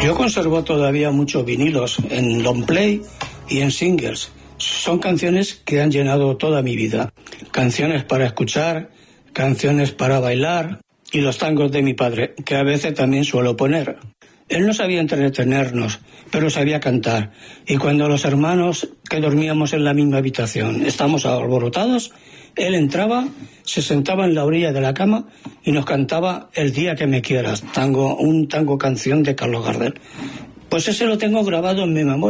Yo conservo todavía muchos vinilos en long play y en singles. Son canciones que han llenado toda mi vida. Canciones para escuchar, canciones para bailar y los tangos de mi padre, que a veces también suelo poner. Él no sabía entretenernos, pero sabía cantar. Y cuando los hermanos que dormíamos en la misma habitación estamos alborotados, él entraba, se sentaba en la orilla de la cama y nos cantaba El día que me quieras, un tango canción de Carlos Gardel. Pues ese lo tengo grabado en mi memoria.